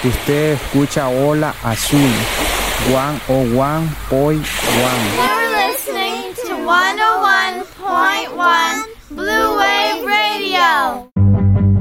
Usted escucha Ola Azul 101.1. You're listening to 101.1